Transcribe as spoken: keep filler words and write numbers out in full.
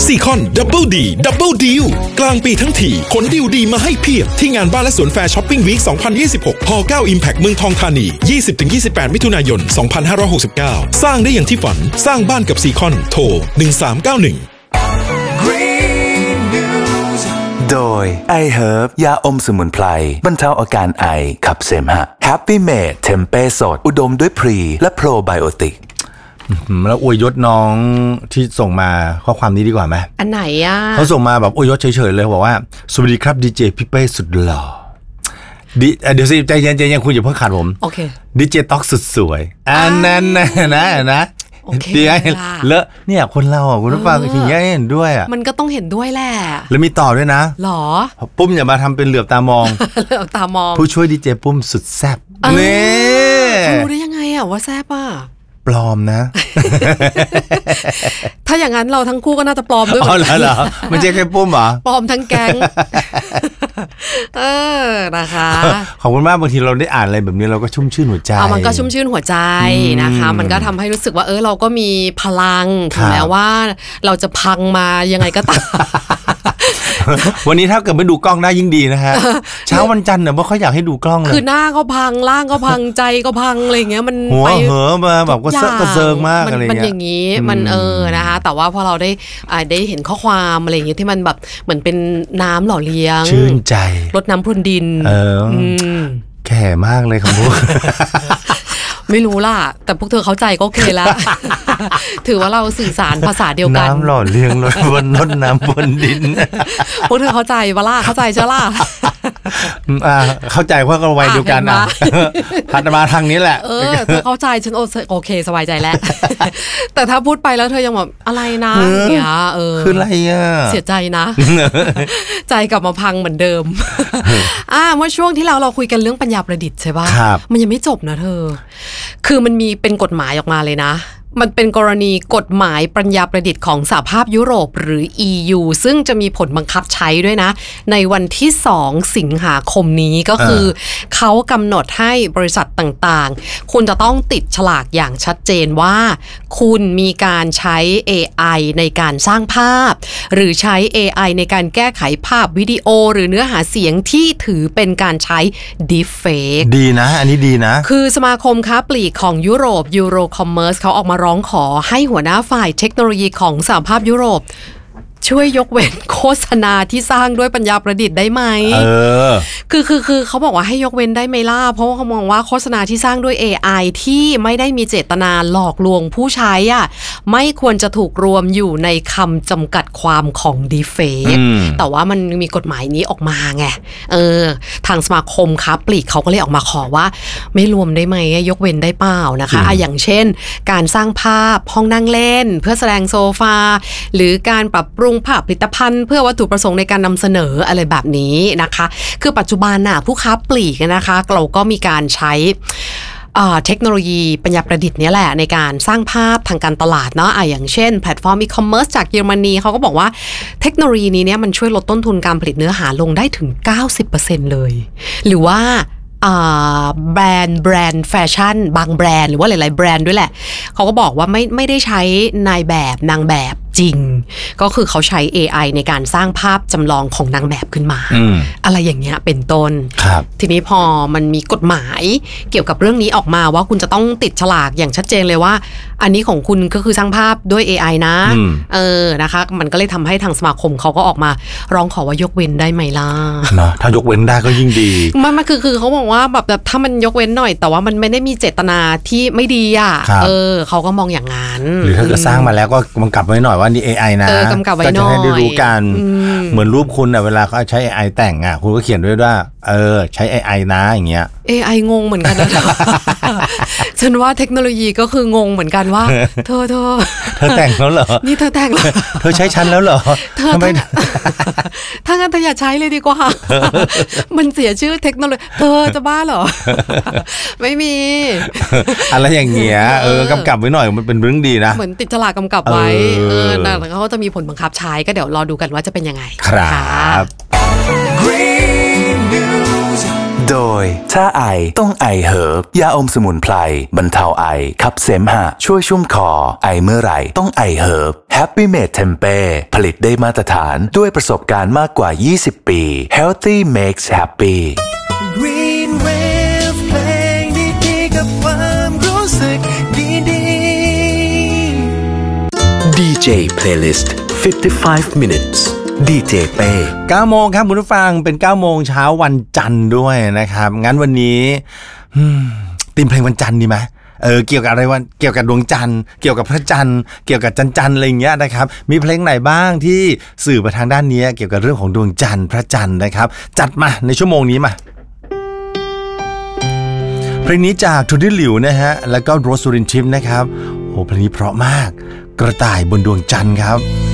ซีคอนดับเบิลดีดับเบิลดีลกลางปีทั้งทีขนดีลดีมาให้เพียบที่งานบ้านและสวนแฟร์ช้อปปิ้งวีคสองพันยี่สิบหก ฮ เก้า Impact เมืองทองธานี ยี่สิบถึงยี่สิบแปด มิถุนายน สองพันห้าร้อยหกสิบเก้า สร้างได้อย่างที่ฝันสร้างบ้านกับซีคอนโทรหนึ่งสามเก้าหนึ่งโดย iHerb ยาอมสมุนไพรบรรเทาอาการไอขับเสมหะ Happy Made เทมเป้สดอุดมด้วยพรีและโปรไบโอติกแล้วอวยยศน้องที่ส่งมาข้อความนี้ดีกว่าไหมอันไหนอ่ะเขาส่งมาแบบอวยยศเฉยๆเลยบอกว่าสวัสดีครับดีเจพี่เป้สุดหล่อดิเดี๋ยวสิใจเย็นใจเย็นคุณอย่าเพิ่งขาดผมโอเคดีเจต็อกสุดสวยอันนั้นนะนะนะดีไอ้เลอะเนี่ยคนเราอ่ะคุณผู้ฟังอย่างเงี้ยเห็นด้วยอ่ะมันก็ต้องเห็นด้วยแหละแล้วมีต่อด้วยนะหรอปุ้มอย่ามาทำเป็นเหลือบตามองเหลือบตามองผู้ช่วยดีเจปุ้มสุดแซ่บนี่รู้ได้ยังไงอ่ะว่าแซ่บอ่ะปลอมนะถ้าอย่างนั้นเราทั้งคู่ก็น่าจะปลอมด้วยอ๋อเหรอไม่ใช่แค่ปุ้มเหรอปลอมทั้งแก๊งเออนะคะขอบคุณมากบางทีเราได้อ่านอะไรแบบนี้เราก็ชุ่มชื่นหัวใจเอามันก็ชุ่มชื่นหัวใจนะคะมันก็ทำให้รู้สึกว่าเออเราก็มีพลังถึงแม้ว่าเราจะพังมายังไงก็ตามวันนี้ถ้าเกิดไม่ดูกล้องได้ยิ่งดีนะฮะเช้าวันจันทร์เนี่ยไม่ค่อยอยากให้ดูกล้องเลยคือหน้าก็พังร่างก็พังใจก็พังอะไรเงี้ยมันหัวเหอมาแบบก็เซิร์ฟกระเซิงมากอะไรเงี้ยมันอย่างนี้มันเออนะคะแต่ว่าพอเราได้ได้เห็นข้อความอะไรอย่างเงี้ยที่มันแบบเหมือนเป็นน้ำหล่อเลี้ยงชื่นใจรดน้ำพรวนดินเออแก่มากเลยคำพูดไม่รู้ล่ะแต่พวกเธอเข้าใจก็โอเคแล้วถือว่าเราสื่อสารภาษาเดียวกันน้ำหล่อเลี้ยงรถบนรถน้ำบนดินพวกเธอเข้าใจวะล่ะเข้าใจใช่ล่ะเข้าใจว่าก็วัยเดียวกันอ่ะพัฒนาทางนี้แหละเออเธอเข้าใจฉันโอเคสบายใจแล้วแต่ถ้าพูดไปแล้วเธอยังแบบอะไรนะเนี่ยเออคืออะไรอ่ะเสียใจนะใจกลับมาพังเหมือนเดิมอ่าเมื่อช่วงที่เราเราคุยกันเรื่องปัญญาประดิษฐ์ใช่ป่ะมันยังไม่จบนะเธอคือมันมีเป็นกฎหมายออกมาเลยนะมันเป็นกรณีกฎหมายปัญญาประดิษฐ์ของสหภาพยุโรปหรือ อี ยู ซึ่งจะมีผลบังคับใช้ด้วยนะในวันที่สองสิงหาคมนี้ก็คือเขากำหนดให้บริษัทต่างๆคุณจะต้องติดฉลากอย่างชัดเจนว่าคุณมีการใช้ เอ ไอ ในการสร้างภาพหรือใช้ เอ ไอ ในการแก้ไขภาพวิดีโอหรือเนื้อหาเสียงที่ถือเป็นการใช้ Deepfake ดีนะอันนี้ดีนะคือสมาคมค้าปลีกของยุโรป Eurocommerce เขาออกมาร้องขอให้หัวหน้าฝ่ายเทคโนโลยีของสหภาพยุโรปช่วยยกเว้นโฆษณาที่สร้างด้วยปัญญาประดิษฐ์ได้ไหมเออคือคือคือเขาบอกว่าให้ยกเว้นได้ไหมล่ะเพราะว่าเขามองว่าโฆษณาที่สร้างด้วย เอ ไอ ที่ไม่ได้มีเจตนาหลอกลวงผู้ใช้อ่ะไม่ควรจะถูกรวมอยู่ในคำจำกัดความของ Deepfake แต่ว่ามันมีกฎหมายนี้ออกมาไงเออทางสมาคมค้าปลีกเขาก็เลยออกมาขอว่าไม่รวมได้ไหมยกเว้นได้เปล่านะคะอ่ะอย่างเช่นการสร้างภาพห้องนั่งเล่นเพื่อแสดงโซฟาหรือการปรับปรุงภาพผลิตภัณฑ์เพื่อวัตถุประสงค์ในการนำเสนออะไรแบบนี้นะคะคือปัจจุบันน่ะผู้ค้าปลีกนะคะเราก็มีการใช้เทคโนโลยีปัญญาประดิษฐ์นี้แหละในการสร้างภาพทางการตลาดเนาะอ่ะอย่างเช่นแพลตฟอร์มอีคอมเมิร์ซจากเยอรมนีเขาก็บอกว่าเทคโนโลยีนี้เนี่ยมันช่วยลดต้นทุนการผลิตเนื้อหาลงได้ถึง เก้าสิบเปอร์เซ็นต์ เลยหรือว่าแบรนด์แบรนด์แฟชั่นบางแบรนด์หรือว่าหลายๆแบรนด์ด้วยแหละเขาก็บอกว่าไม่ไม่ได้ใช้นายแบบนางแบบจริงก็คือเขาใช้ เอ ไอ ในการสร้างภาพจำลองของนางแบบขึ้นมาออะไรอย่างเงี้ยเป็นต้นทีนี้พอมันมีกฎหมายเกี่ยวกับเรื่องนี้ออกมาว่าคุณจะต้องติดฉลากอย่างชัดเจนเลยว่าอันนี้ของคุณก็คือสร้างภาพด้วย เอ ไอ นะเออนะคะมันก็เลยทำให้ทางสมาคมเขาก็ออกมาร้องขอว่ายกเว้นได้ไหมล่ะนะถ้ายกเว้นได้ก็ยิ่งดีมันมันคือคือเขาบอกว่าแบบแบบถ้ามันยกเว้นหน่อยแต่ว่ามันไม่ได้มีเจตนาที่ไม่ดีอ่ะเออเขาก็มองอย่างนั้นหรือถ้าเกิดสร้างมาแล้วก็กำกับไว้หน่อยว่านี่ เอ ไอ นะก็จะให้ได้รู้กันเหมือนรูปคุณอ่ะเวลาเขาใช้ เอ ไอ แต่งอ่ะคุณก็เขียนด้วยว่าเออใช้ เอ ไอ นะอย่างเงี้ยเอ ไอ งงเหมือนกันนะฉันว่าเทคโนโลยีก็คืองงเหมือนกันว่าเธอเธอเธอแต่งแล้วเหรอนี่เธอแต่งแล้วเธอใช้ชั้นแล้วเหรอทำไมถ้างั้นเธออย่าใช้เลยดีกว่ามันเสียชื่อเทคโนโลยีเธอจะบ้าเหรอไม่มีอะไรอย่างเงี้ยเออกำกับไว้หน่อยมันเป็นเรื่องดีนะเหมือนติดฉลากกำกับไว้เออแล้วเขาจะมีผลบังคับใช้ก็เดี๋ยวรอดูกันว่าจะเป็นยังไงครับโดยถ้าไอต้องไอเฮิร์บยาอมสมุนไพรบรรเทาไอขับเสมหะช่วยชุ่มคอไอเมื่อไหร่ต้องไอเฮิร์บ Happy Made Tempeh ผลิตได้มาตรฐานด้วยประสบการณ์มากกว่ายี่สิบปี Healthy makes happy Green Wave เพลงดีๆกับความรู้สึกดีๆดี เจ Playlist ห้าสิบห้า minutes ดี เจ เป้เก้าโมงครับคุณผู้ฟังเป็นเก้าโมงเช้าวันจันทร์ด้วยนะครับงั้นวันนี้ธีมเพลงวันจันทร์ดีไหมเออเกี่ยวกับอะไรวันเกี่ยวกับดวงจันทร์เกี่ยวกับพระจันทร์เกี่ยวกับจันจันอะไรอย่างเงี้ยนะครับมีเพลงไหนบ้างที่สื่อไปทางด้านนี้เกี่ยวกับเรื่องของดวงจันทร์พระจันทร์นะครับจัดมาในชั่วโมงนี้มาเพลงนี้จากทูดิหลิวนะฮะแล้วก็โรสสุรินทิพย์นะครับโอ้เพลงนี้เพราะมากกระต่ายบนดวงจันทร์ครับ